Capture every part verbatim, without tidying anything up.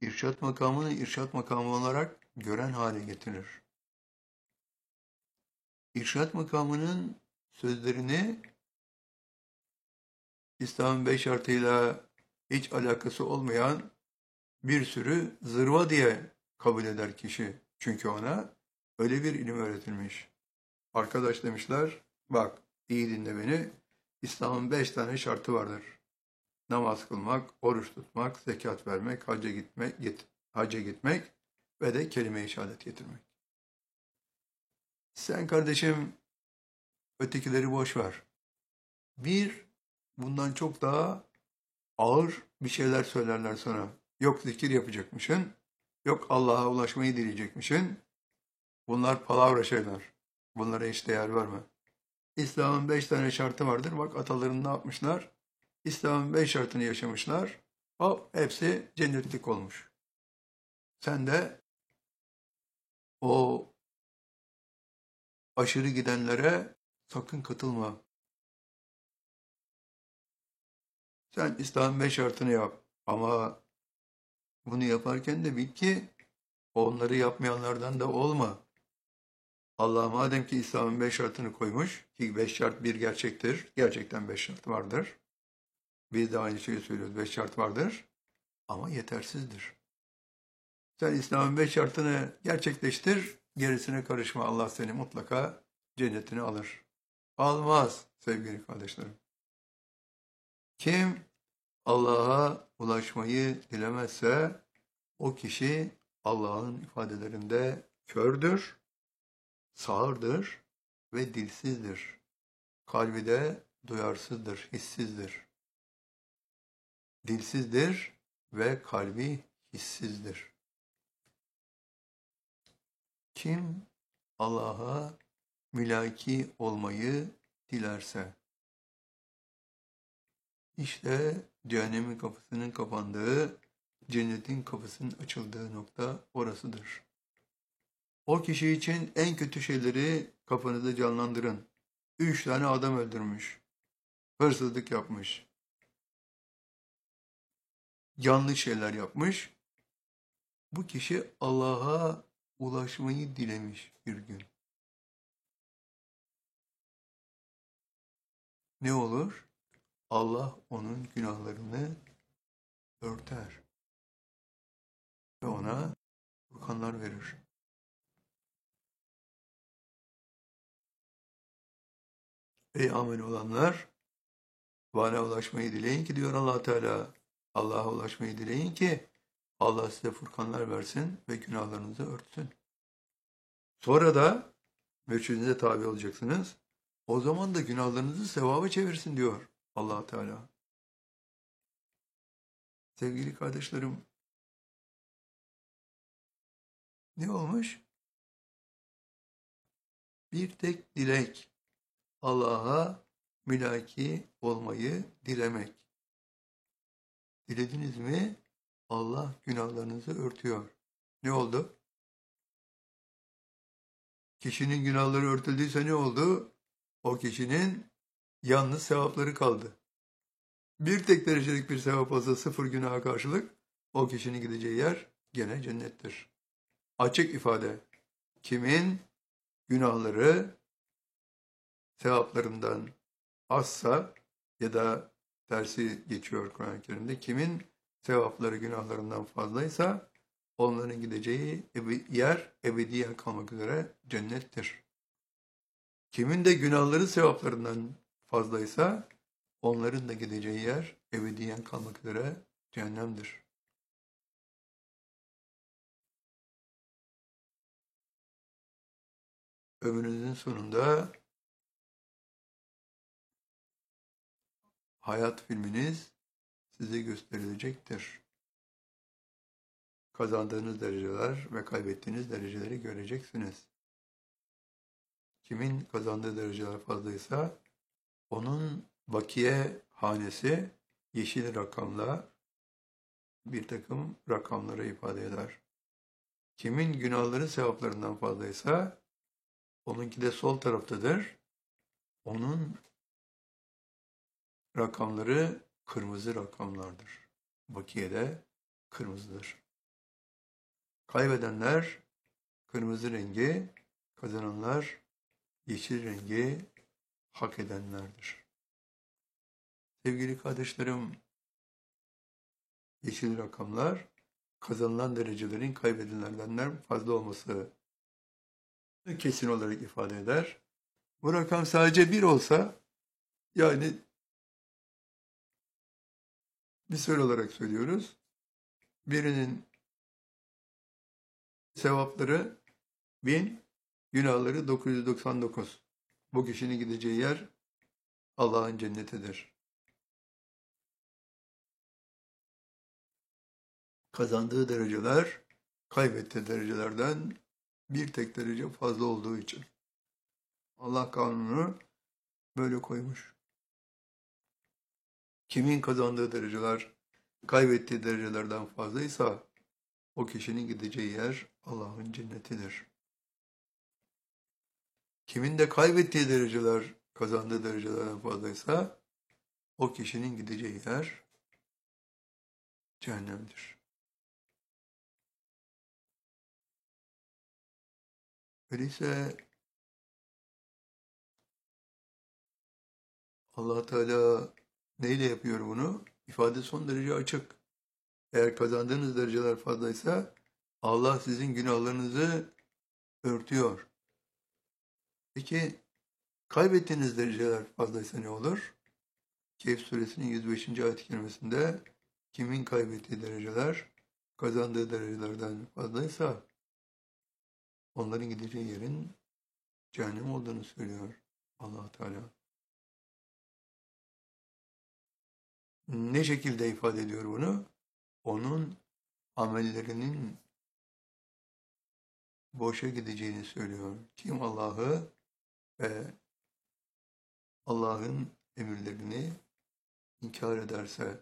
irşat makamını irşat makamı olarak gören hale getirir. İrşat makamının sözlerini İslam'ın beş şartıyla hiç alakası olmayan bir sürü zırva diye kabul eder kişi. Çünkü ona öyle bir ilim öğretilmiş. Arkadaş demişler, bak iyi dinle beni, İslam'ın beş tane şartı vardır. Namaz kılmak, oruç tutmak, zekat vermek, hacca gitmek, git, hacca gitmek ve de kelime-i şehadet getirmek. Sen kardeşim ötekileri boş ver. Bir, bundan çok daha ağır bir şeyler söylerler sana. Yok zikir yapacakmışsın, yok Allah'a ulaşmayı dileyecekmişsin. Bunlar palavra şeyler. Bunlara hiç değer verme. İslam'ın beş tane şartı vardır. Bak ataların ne yapmışlar? İslam'ın beş şartını yaşamışlar. Hop hepsi cennetlik olmuş. Sen de o aşırı gidenlere sakın katılma. Sen İslam'ın beş şartını yap. Ama bunu yaparken de bil ki onları yapmayanlardan da olma. Allah madem ki İslam'ın beş şartını koymuş, ki beş şart bir gerçektir, gerçekten beş şart vardır. Biz de aynı şeyi söylüyoruz, beş şart vardır ama yetersizdir. Sen İslam'ın beş şartını gerçekleştir, gerisine karışma. Allah seni mutlaka cennetine alır. Almaz sevgili kardeşlerim. Kim Allah'a ulaşmayı dilemezse o kişi Allah'ın ifadelerinde kördür, sağırdır ve dilsizdir. Kalbi de duyarsızdır, hissizdir. Dilsizdir ve kalbi hissizdir. Kim Allah'a mülaki olmayı dilerse, işte cehennemin kapısının kapandığı, cennetin kapısının açıldığı nokta orasıdır. O kişi için en kötü şeyleri kafanızda canlandırın. Üç tane adam öldürmüş, hırsızlık yapmış, yanlış şeyler yapmış. Bu kişi Allah'a ulaşmayı dilemiş bir gün. Ne olur? Allah onun günahlarını örter ve ona furkanlar verir. Ey amel olanlar, bana ulaşmayı dileyin ki diyor Allah Teala. Allah'a ulaşmayı dileyin ki Allah size furkanlar versin ve günahlarınızı örtsün. Sonra da mürşidinize tabi olacaksınız. O zaman da günahlarınızı sevaba çevirsin diyor Allah Teala. Sevgili kardeşlerim, ne olmuş? Bir tek dilek. Allah'a mülaki olmayı dilemek. Dilediniz mi? Allah günahlarınızı örtüyor. Ne oldu? Kişinin günahları örtüldüyse ne oldu? O kişinin yalnız sevapları kaldı. Bir tek derecelik bir sevap olsa sıfır günaha karşılık o kişinin gideceği yer gene cennettir. Açık ifade. Kimin günahları sevaplarından azsa ya da tersi geçiyor Kur'an-ı Kerim'de. Kimin sevapları günahlarından fazlaysa onların gideceği yer ebediyen kalmak üzere cennettir. Kimin de günahları sevaplarından fazlaysa onların da gideceği yer ebediyen kalmak üzere cehennemdir. Ömrünüzün sonunda hayat filminiz size gösterilecektir. Kazandığınız dereceler ve kaybettiğiniz dereceleri göreceksiniz. Kimin kazandığı dereceler fazlaysa onun bakiye hanesi yeşil rakamla bir takım rakamları ifade eder. Kimin günahları sevaplarından fazlaysa onunki de sol taraftadır. Onun rakamları kırmızı rakamlardır. Bakiye de kırmızıdır. Kaybedenler kırmızı rengi, kazananlar yeşil rengi hak edenlerdir. Sevgili kardeşlerim, yeşil rakamlar kazanılan derecelerin kaybedilenlerden fazla olması kesin olarak ifade eder. Bu rakam sadece bir olsa, yani misal olarak söylüyoruz, birinin sevapları bin, günahları dokuz yüz doksan dokuz. Bu kişinin gideceği yer Allah'ın cennetidir. Kazandığı dereceler kaybettiği derecelerden bir tek derece fazla olduğu için. Allah kanunu böyle koymuş. Kimin kazandığı dereceler kaybettiği derecelerden fazlaysa o kişinin gideceği yer Allah'ın cennetidir. Kimin de kaybettiği dereceler kazandığı derecelerden fazlaysa o kişinin gideceği yer cehennemdir. Öyleyse Allah Teala neyle yapıyor bunu? İfade son derece açık. Eğer kazandığınız dereceler fazlaysa Allah sizin günahlarınızı örtüyor. Peki kaybettiğiniz dereceler fazlaysa ne olur? Kehf suresinin yüz beşinci ayet-i kerimesinde kimin kaybettiği dereceler kazandığı derecelerden fazlaysa onların gideceği yerin cehennem olduğunu söylüyor Allah Teala. Ne şekilde ifade ediyor bunu? Onun amellerinin boşa gideceğini söylüyor. Kim Allah'ı ve Allah'ın emirlerini inkar ederse,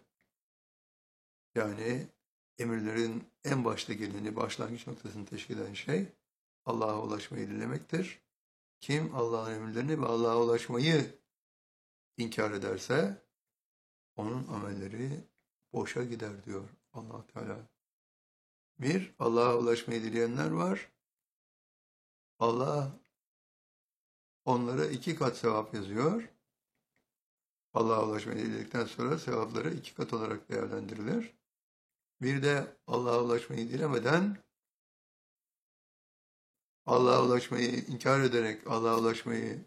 yani emirlerin en başta geleni, başlangıç noktasını teşkil eden şey Allah'a ulaşmayı dilemektir. Kim Allah'ın emirlerini ve Allah'a ulaşmayı inkar ederse onun amelleri boşa gider diyor Allah Teala. Bir, Allah'a ulaşmayı dileyenler var. Allah onlara iki kat sevap yazıyor. Allah'a ulaşmayı diledikten sonra sevapları iki kat olarak değerlendirilir. Bir de Allah'a ulaşmayı dilemeden Allah'a ulaşmayı inkar ederek Allah'a ulaşmayı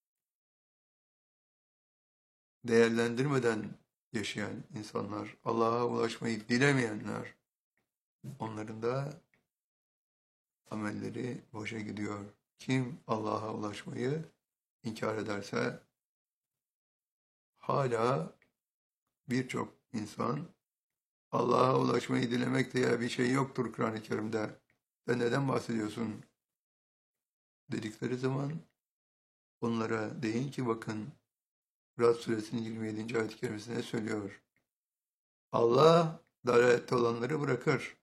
değerlendirmeden yaşayan insanlar, Allah'a ulaşmayı dilemeyenler, onların da amelleri boşa gidiyor. Kim Allah'a ulaşmayı inkar ederse hala birçok insan Allah'a ulaşmayı dilemek diye bir şey yoktur Kur'an-ı Kerim'de. Sen neden bahsediyorsun? Dedikleri zaman onlara deyin ki bakın Rad suresinin yirmi yedinci ayet-i kerimesine söylüyor. Allah dalalette olanları bırakır.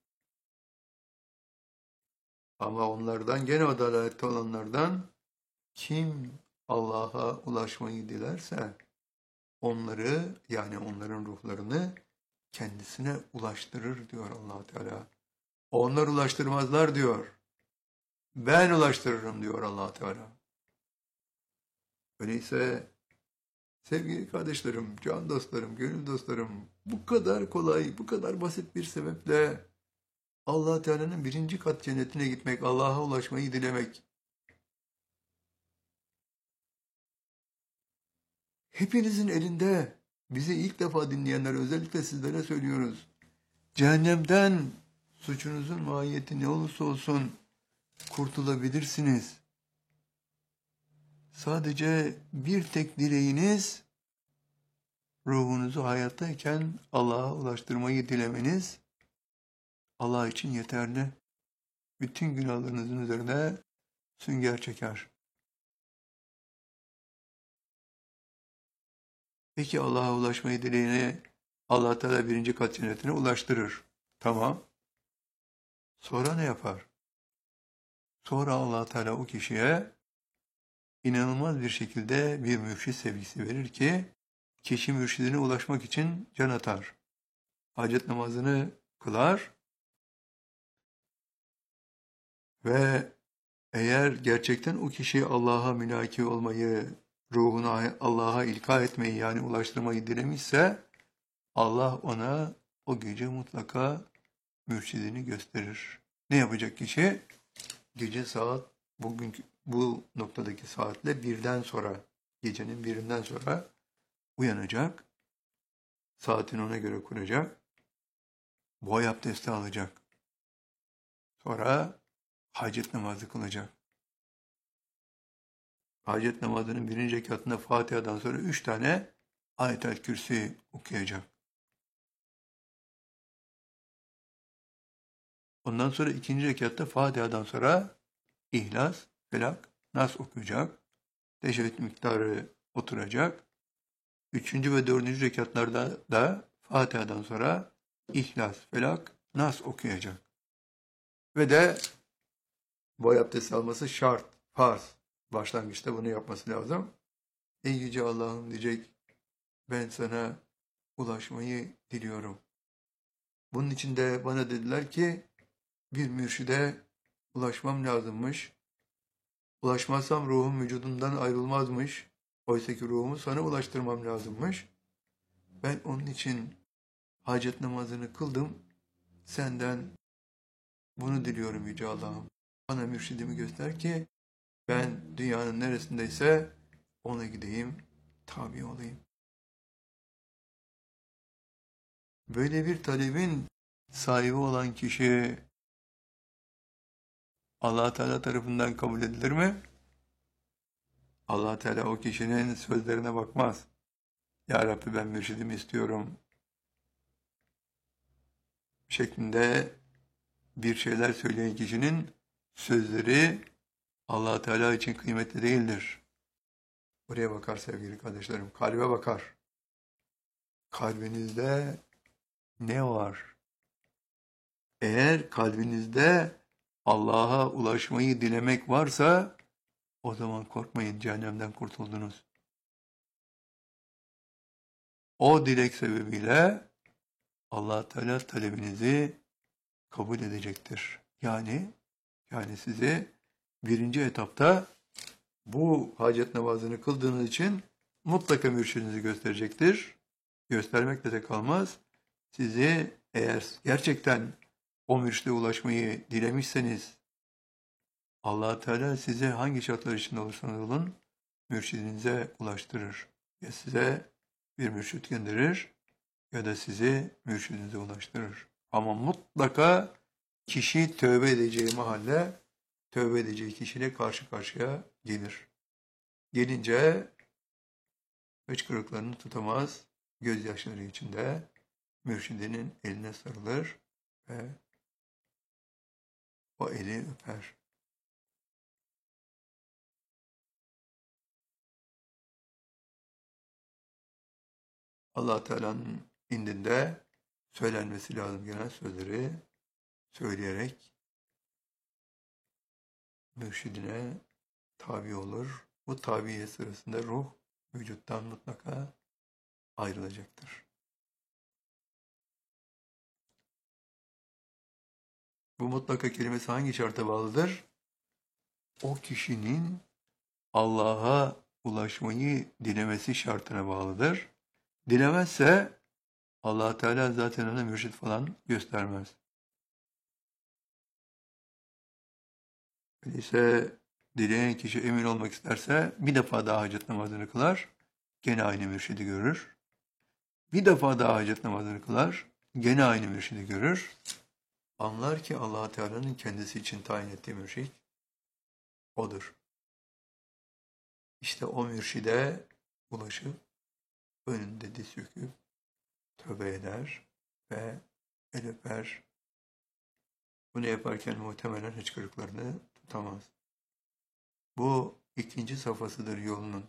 Ama onlardan gene o dalalette olanlardan kim Allah'a ulaşmayı dilerse onları, yani onların ruhlarını kendisine ulaştırır diyor Allah Teala. Onlar ulaştırmazlar diyor. Ben ulaştırırım diyor Allah Teala. Öyleyse sevgili kardeşlerim, can dostlarım, gönül dostlarım, bu kadar kolay, bu kadar basit bir sebeple Allah Teala'nın birinci kat cennetine gitmek, Allah'a ulaşmayı dilemek. Hepinizin elinde. Bizi ilk defa dinleyenler, özellikle sizlere söylüyoruz. Cehennemden suçunuzun mahiyeti ne olursa olsun kurtulabilirsiniz. Sadece bir tek dileğiniz, ruhunuzu hayattayken Allah'a ulaştırmayı dilemeniz Allah için yeterli. Bütün günahlarınızın üzerine sünger çeker. Peki Allah'a ulaşmayı dileyene Allah Teala birinci kat cennetine ulaştırır. Tamam. Sonra ne yapar? Sonra Allah Teala o kişiye inanılmaz bir şekilde bir mürşid sevgisi verir ki kişi mürşidine ulaşmak için can atar. Hacet namazını kılar. Ve eğer gerçekten o kişi Allah'a münaki olmayı, ruhuna Allah'a ilka etmeyi yani ulaştırmayı dilemişse Allah ona o gece mutlaka mürşidini gösterir. Ne yapacak kişi? Gece saat bugünkü bu noktadaki saatle birden sonra, gecenin birinden sonra uyanacak. Saatini ona göre kuracak. Boy abdesti alacak. Sonra hacet namazı kılacak. Hacet namazının birinci rekatında Fatiha'dan sonra üç tane Ayet-el Kürsi okuyacak. Ondan sonra ikinci rekatta Fatiha'dan sonra İhlas, Felak, Nas okuyacak. Teşehhüd miktarı oturacak. Üçüncü ve dördüncü rekatlarda da Fatiha'dan sonra İhlas, Felak, Nas okuyacak. Ve de boy abdesti alması şart, farz. Başlangıçta bunu yapması lazım. Ey Yüce Allah'ım diyecek, ben sana ulaşmayı diliyorum. Bunun için de bana dediler ki bir mürşide ulaşmam lazımmış. Ulaşmazsam ruhum vücudumdan ayrılmazmış. Oysa ki ruhumu sana ulaştırmam lazımmış. Ben onun için hacet namazını kıldım. Senden bunu diliyorum Yüce Allah'ım. Bana mürşidimi göster ki ben dünyanın neresindeyse ona gideyim, tabi olayım. Böyle bir talebin sahibi olan kişi Allah Teala tarafından kabul edilir mi? Allah Teala o kişinin sözlerine bakmaz. Ya Rabbi ben mürşidimi istiyorum şeklinde bir şeyler söyleyen kişinin sözleri Allah Teala için kıymetli değildir. Buraya bakar sevgili kardeşlerim, kalbe bakar. Kalbinizde ne var? Eğer kalbinizde Allah'a ulaşmayı dilemek varsa o zaman korkmayın, cehennemden kurtuldunuz. O dilek sebebiyle Allah Teala talebinizi kabul edecektir. Yani yani sizi birinci etapta bu hacet namazını kıldığınız için mutlaka mürşidinizi gösterecektir. Göstermekle de kalmaz. Sizi eğer gerçekten o mürşide ulaşmayı dilemişseniz Allah Teala size hangi şartlar içinde olursanız olun mürşidinize ulaştırır. Ya size bir mürşid gönderir ya da sizi mürşidinize ulaştırır. Ama mutlaka kişi tövbe edeceği mahalle tövbe edeceği kişiyle karşı karşıya gelir. Gelince hıçkırıklarını tutamaz, gözyaşları içinde mürşidinin eline sarılır ve o eli öper. Allah Teala'nın indinde söylenmesi lazım gelen sözleri söyleyerek mürşidine tabi olur. Bu tabiye sırasında ruh vücuttan mutlaka ayrılacaktır. Bu mutlaka kelimesi hangi şarta bağlıdır? O kişinin Allah'a ulaşmayı dilemesi şartına bağlıdır. Dilemezse Allah Teala zaten ona mürşid falan göstermez. Öyleyse dileyen kişi emin olmak isterse bir defa daha hacet namazını kılar, gene aynı mürşidi görür. Bir defa daha hacet namazını kılar, gene aynı mürşidi görür. Anlar ki Allah Teala'nın kendisi için tayin ettiği mürşid odur. İşte o mürşide ulaşıp önünde diz çöküp tövbe eder ve el öper. Bunu yaparken muhtemelen hıçkırıklarını tutamaz. Bu ikinci safhasıdır yolunun.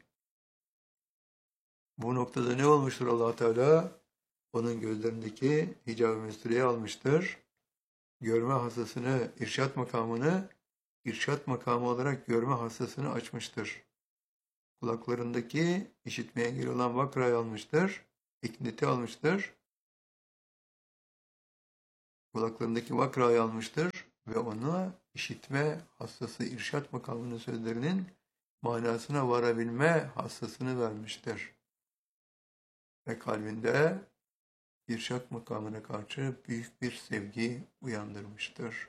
Bu noktada ne olmuştur Allah Teala? Onun gözlerindeki hicab-ı mestureye almıştır. Görme hastasını, irşat makamını, irşat makamı olarak görme hastasını açmıştır. Kulaklarındaki işitmeye engel olan vakrayı almıştır. İkneti almıştır. Kulaklarındaki vakrayı almıştır ve ona işitme hastası irşat makamının sözlerinin manasına varabilme hassasını vermiştir. Ve kalbinde irşat makamına karşı büyük bir sevgi uyandırmıştır.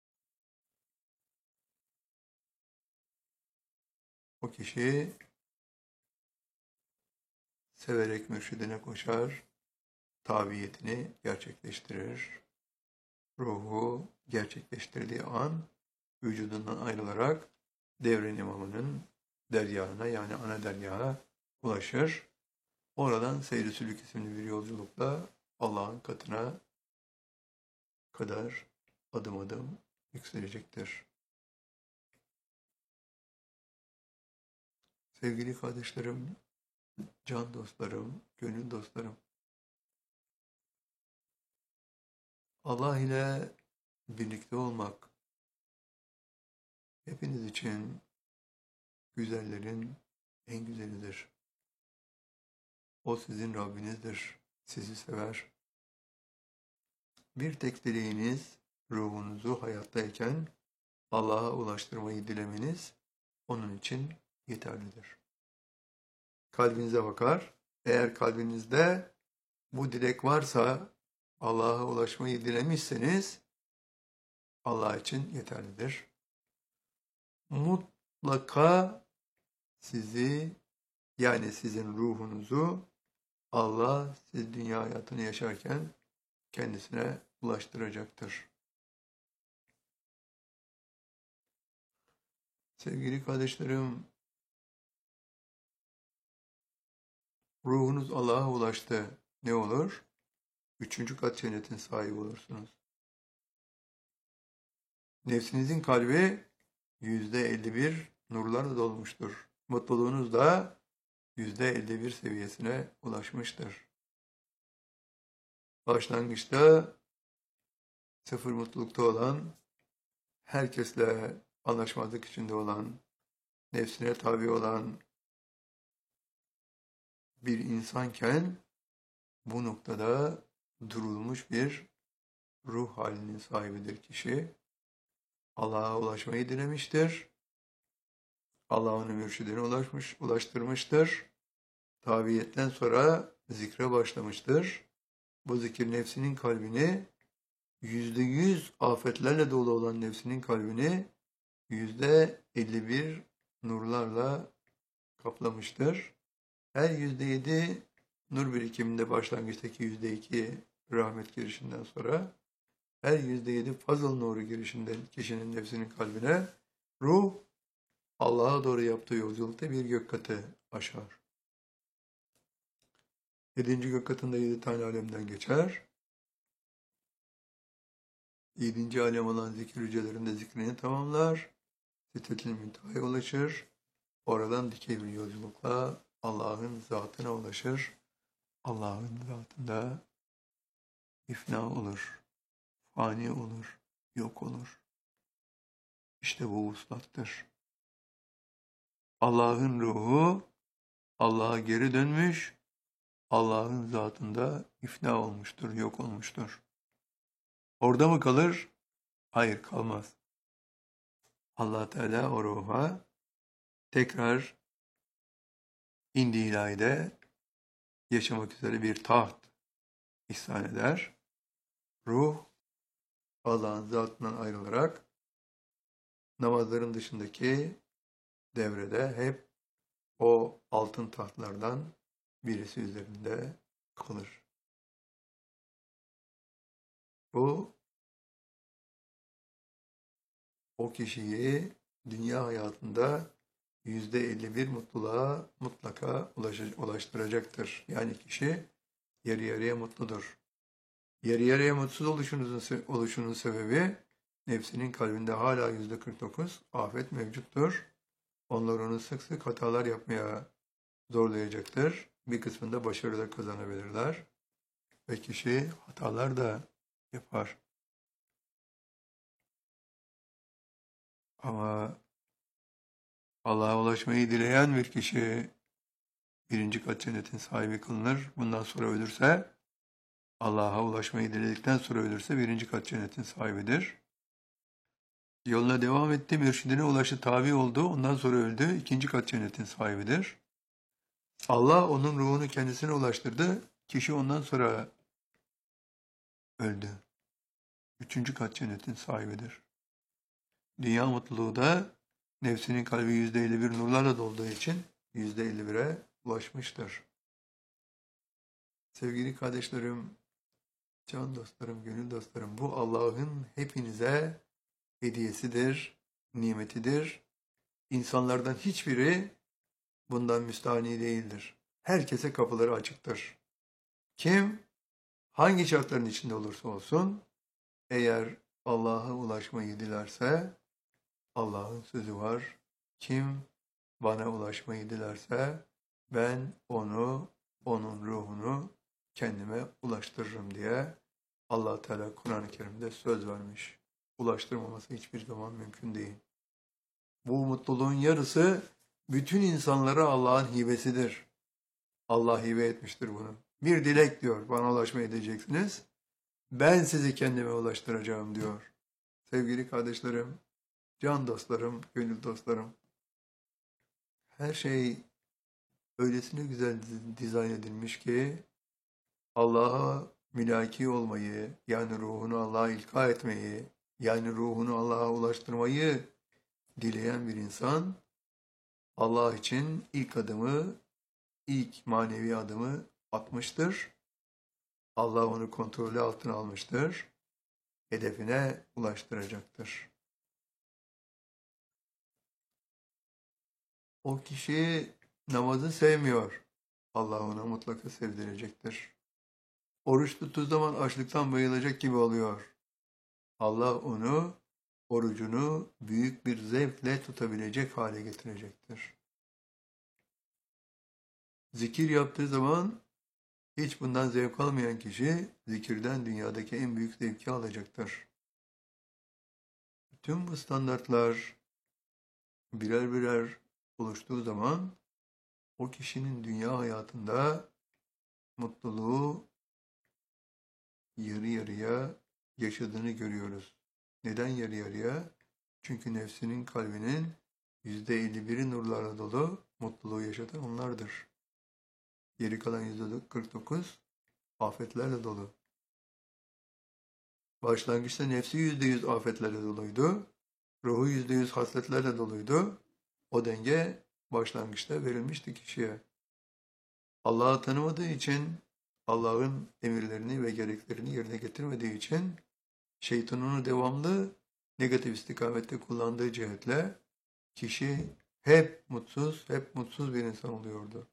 O kişi severek mürşidine koşar, tabiyetini gerçekleştirir. Ruhu gerçekleştirdiği an vücudundan ayrılarak devrin imamının deryağına yani ana deryaha ulaşır. Oradan Seyr-i Sülük isimli bir yolculukla Allah'ın katına kadar adım adım yükselecektir. Sevgili kardeşlerim, can dostlarım, gönül dostlarım, Allah ile birlikte olmak hepiniz için güzellerin en güzelidir. O sizin Rabbinizdir, sizi sever. Bir tek dileğiniz ruhunuzu hayattayken Allah'a ulaştırmayı dilemeniz onun için yeterlidir. Kalbinize bakar, eğer kalbinizde bu dilek varsa Allah'a ulaşmayı dilemişseniz Allah için yeterlidir. Mutlaka sizi yani sizin ruhunuzu Allah siz dünya hayatını yaşarken kendisine ulaştıracaktır. Sevgili kardeşlerim, ruhunuz Allah'a ulaştı. Ne olur? Üçüncü kat cennetin sahibi olursunuz. Nefsinizin kalbi yüzde elli bir nurlarla dolmuştur. Mutluluğunuz da yüzde elli bir seviyesine ulaşmıştır. Başlangıçta sıfır mutlulukta olan, herkesle anlaşmazlık içinde olan, nefsine tabi olan bir insanken bu noktada durulmuş bir ruh halinin sahibidir kişi. Allah'a ulaşmayı dilemiştir. Allah'ın mürşidine ulaşmış, ulaştırmıştır. Tabiyetten sonra zikre başlamıştır. Bu zikir nefsinin kalbini, yüzde yüz afetlerle dolu olan nefsinin kalbini yüzde elli bir nurlarla kaplamıştır. Her yüzde yedi nur birikiminde başlangıçtaki yüzde iki rahmet girişinden sonra her yüzde yedi fazıl nuru girişinden kişinin nefsinin kalbine ruh Allah'a doğru yaptığı yolculukta bir gök katı aşar. Yedinci gök katında yedi tane alemden geçer. Yedinci alem olan zikir hücrelerinde zikrini tamamlar. Sidretil müntehaya ulaşır. Oradan dikey bir yolculukla Allah'ın zatına ulaşır. Allah'ın zatında ifna olur, fani olur, yok olur. İşte bu vuslattır. Allah'ın ruhu Allah'a geri dönmüş, Allah'ın zatında ifna olmuştur, yok olmuştur. Orada mı kalır? Hayır, kalmaz. Allah Teala o ruha tekrar indi ilahide yaşamak üzere bir taht ihsan eder. Ruh Allah'ın zatından ayrılarak namazların dışındaki devrede hep o altın tahtlardan birisi üzerinde kalır. Bu o kişiyi dünya hayatında yüzde elli bir mutluluğa mutlaka ulaştıracaktır. Yani kişi yarı yarıya mutludur. Yarı yarıya mutsuz oluşunuzun, oluşunun sebebi nefsinin kalbinde hala yüzde kırk dokuz afet mevcuttur. Onlar onu sık sık hatalar yapmaya zorlayacaktır. Bir kısmında başarı da kazanabilirler. Ve kişi hatalar da yapar. Ama Allah'a ulaşmayı dileyen bir kişi birinci kat cennetin sahibi kılınır. Bundan sonra ölürse, Allah'a ulaşmayı diledikten sonra ölürse birinci kat cennetin sahibidir. Yoluna devam etti, mürşidine ulaştı, tabi oldu. Ondan sonra öldü. İkinci kat cennetin sahibidir. Allah onun ruhunu kendisine ulaştırdı. Kişi ondan sonra öldü. Üçüncü kat cennetin sahibidir. Dünya mutluluğu da nefsinin kalbi yüzde elli bir nurlarla dolduğu için yüzde elli bire ulaşmıştır. Sevgili kardeşlerim, can dostlarım, gönül dostlarım, bu Allah'ın hepinize hediyesidir, nimetidir. İnsanlardan hiçbiri bundan müstahni değildir. Herkese kapıları açıktır. Kim hangi şartların içinde olursa olsun, eğer Allah'a ulaşmayı dilerse, Allah'ın sözü var. Kim bana ulaşmayı dilerse, ben onu, onun ruhunu kendime ulaştırırım diye Allah Teala Kur'an-ı Kerim'de söz vermiş. Ulaştırmaması hiçbir zaman mümkün değil. Bu mutluluğun yarısı bütün insanlara Allah'ın hibesidir. Allah hibe etmiştir bunu. Bir dilek diyor, bana ulaşmayı edeceksiniz. Ben sizi kendime ulaştıracağım diyor. Sevgili kardeşlerim, can dostlarım, gönül dostlarım. Her şey öylesine güzel dizayn edilmiş ki Allah'a mülaki olmayı, yani ruhunu Allah'a ilka etmeyi, yani ruhunu Allah'a ulaştırmayı dileyen bir insan Allah için ilk adımı, ilk manevi adımı atmıştır. Allah onu kontrolü altına almıştır. Hedefine ulaştıracaktır. O kişi namazı sevmiyor. Allah ona mutlaka sevdirecektir. Oruç tuttuğu zaman açlıktan bayılacak gibi oluyor. Allah onu, orucunu büyük bir zevkle tutabilecek hale getirecektir. Zikir yaptığı zaman hiç bundan zevk almayan kişi zikirden dünyadaki en büyük zevki alacaktır. Tüm bu standartlar birer birer oluştuğu zaman o kişinin dünya hayatında mutluluğu yarı yarıya yaşadığını görüyoruz. Neden yarı yarıya? Çünkü nefsinin kalbinin yüzde elli biri nurlarla dolu, mutluluğu yaşatan onlardır. Geri kalan yüzde kırk dokuz afetlerle dolu. Başlangıçta nefsi yüzde yüz afetlerle doluydu. Ruhu yüzde yüz hasletlerle doluydu. O denge başlangıçta verilmişti kişiye. Allah'ı tanımadığı için, Allah'ın emirlerini ve gereklerini yerine getirmediği için şeytan onu devamlı negatif istikamette kullandığı cihetle kişi hep mutsuz, hep mutsuz bir insan oluyordu.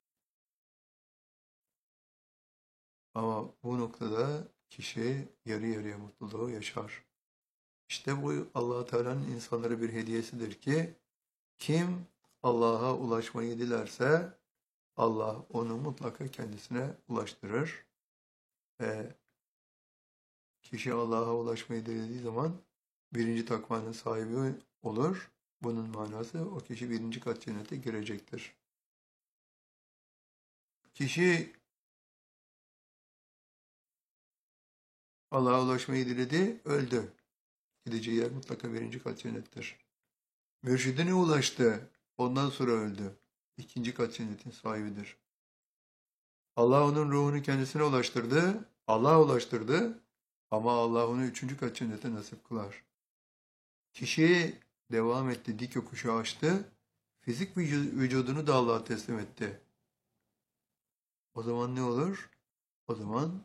Ama bu noktada kişi yarı yarıya mutluluğu yaşar. İşte bu Allah Teala'nın insanlara bir hediyesidir ki kim Allah'a ulaşmayı dilerse Allah onu mutlaka kendisine ulaştırır. Ve kişi Allah'a ulaşmayı dilediği zaman birinci takvanın sahibi olur. Bunun manası o kişi birinci kat cennete girecektir. Kişi Allah'a ulaşmayı diledi, öldü. Gideceği yer mutlaka birinci kat cennettir. Mürşidine ulaştı, ondan sonra öldü. İkinci kat cennetin sahibidir. Allah onun ruhunu kendisine ulaştırdı, Allah'a ulaştırdı ama Allah onu üçüncü kat cennete nasip kılar. Kişi devam etti, dik yokuşu açtı, fizik vücudunu da Allah'a teslim etti. O zaman ne olur? O zaman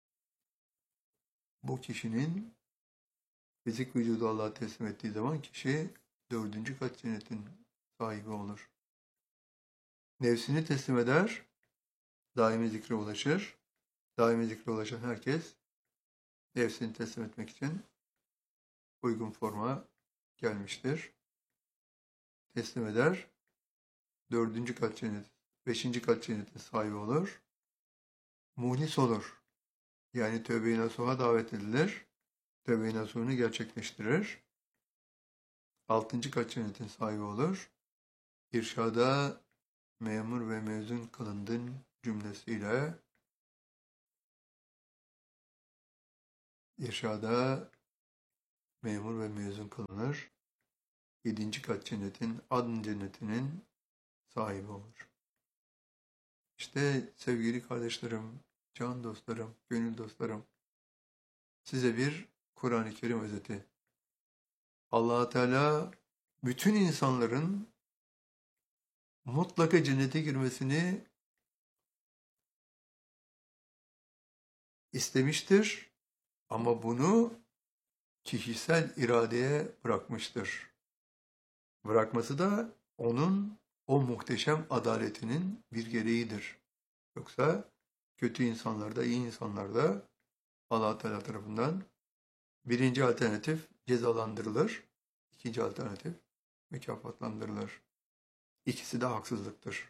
bu kişinin fizik vücudu Allah'a teslim ettiği zaman kişi dördüncü kat cennetin sahibi olur. Nefsini teslim eder, daimi zikre ulaşır. Daimi zikre ulaşan herkes nefsini teslim etmek için uygun forma gelmiştir. Teslim eder, dördüncü kat cennet, beşinci kat cennetin sahibi olur. Muhlis olur. Yani tövbe-i nasuha davet edilir. Tövbe-i nasuhunu gerçekleştirir. Altıncı kat cennetin sahibi olur. İrşada memur ve mezun kılındın cümlesiyle irşada memur ve mezun kılınır. yedinci kat cennetin, adn cennetinin sahibi olur. İşte sevgili kardeşlerim, can dostlarım, gönül dostlarım, size bir Kur'an-ı Kerim özeti. Allah Teala bütün insanların mutlaka cennete girmesini istemiştir ama bunu kişisel iradeye bırakmıştır. Bırakması da onun o muhteşem adaletinin bir gereğidir. Yoksa kötü insanlar da iyi insanlar da Allah Teala tarafından birinci alternatif cezalandırılır, ikinci alternatif mükafatlandırılır. İkisi de haksızlıktır.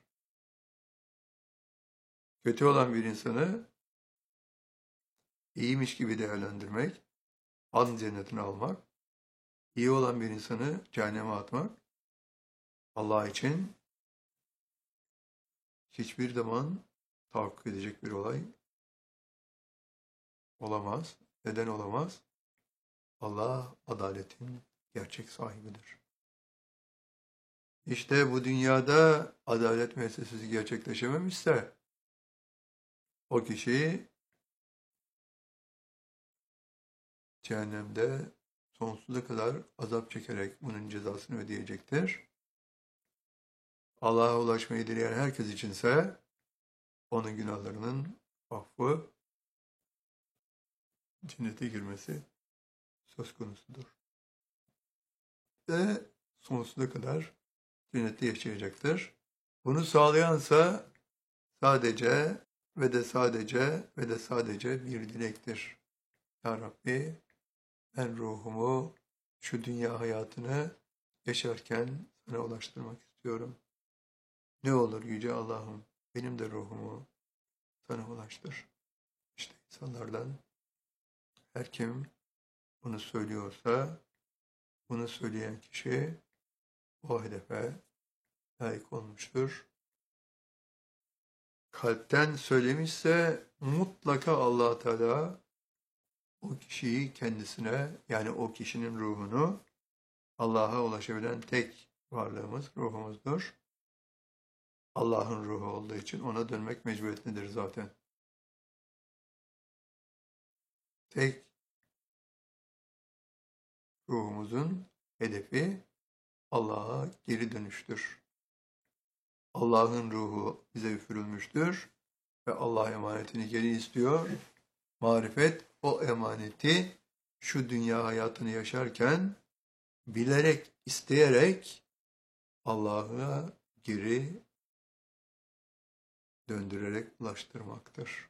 Kötü olan bir insanı iyiymiş gibi değerlendirmek, adn cennetine almak, iyi olan bir insanı cehenneme atmak, Allah için hiçbir zaman tahakkuk edecek bir olay olamaz. Neden olamaz? Allah adaletin gerçek sahibidir. İşte bu dünyada adalet müessesesi gerçekleşememişse o kişi cehennemde sonsuza kadar azap çekerek bunun cezasını ödeyecektir. Allah'a ulaşmayı dileyen herkes içinse onun günahlarının affı, cennete girmesi söz konusudur. Ve sonsuza kadar cennette yaşayacaktır. Bunu sağlayansa sadece ve de sadece ve de sadece bir dilektir. Ya Rabbi, ben ruhumu şu dünya hayatını yaşarken sana ulaştırmak istiyorum. Ne olur Yüce Allah'ım, benim de ruhumu sana ulaştır. İşte insanlardan her kim bunu söylüyorsa, bunu söyleyen kişi o hedefe layık olmuştur. Kalpten söylemişse mutlaka Allah Teala o kişiyi kendisine, yani o kişinin ruhunu Allah'a ulaşabilen tek varlığımız ruhumuzdur. Allah'ın ruhu olduğu için ona dönmek mecburiyetindedir zaten. Tek ruhumuzun hedefi Allah'a geri dönüştür. Allah'ın ruhu bize üfürülmüştür ve Allah emanetini geri istiyor. Marifet o emaneti şu dünya hayatını yaşarken bilerek, isteyerek Allah'a geri döndürerek ulaştırmaktır.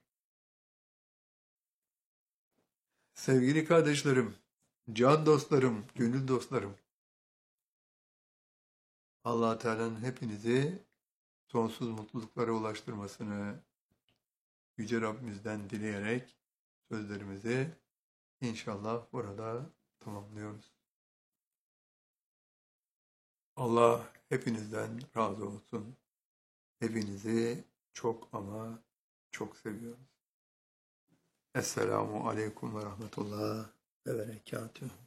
Sevgili kardeşlerim, can dostlarım, gönül dostlarım, Allah Teala'nın hepinizi sonsuz mutluluklara ulaştırmasını Yüce Rabbimizden dileyerek sözlerimizi inşallah burada tamamlıyoruz. Allah hepinizden razı olsun. Hepinizi çok ama çok seviyoruz. Esselamu Aleyküm ve Rahmetullah ve Berekatuhu.